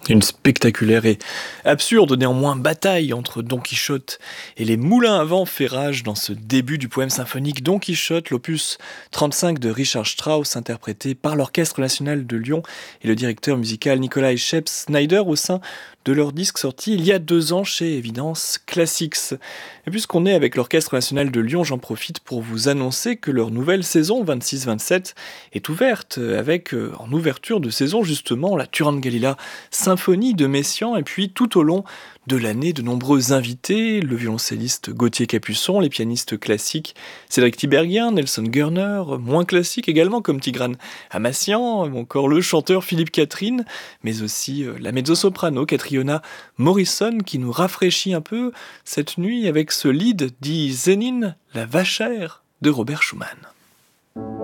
Une spectaculaire et absurde néanmoins bataille entre Don Quichotte et les moulins à vent fait rage dans ce début du poème symphonique Don Quichotte, l'opus 35 de Richard Strauss, interprété par l'Orchestre national de Lyon et le directeur musical Nikolai Scheps-Snyder au sein de leur disque sorti il y a 2 ans chez Evidence Classics. Et puisqu'on est avec l'Orchestre national de Lyon, j'en profite pour vous annoncer que leur nouvelle saison 26-27 est ouverte avec en ouverture de saison justement la Turandgalila Symphonie de Messiaen, et puis tout au long de l'année, de nombreux invités, le violoncelliste Gauthier Capuçon, les pianistes classiques Cédric Tiberghien, Nelson Gurner, moins classiques également comme Tigran Amassian, ou encore le chanteur Philippe Catherine, mais aussi la mezzo-soprano Catriona Morrison qui nous rafraîchit un peu cette nuit avec ce lead dit Zénine, la vachère de Robert Schumann.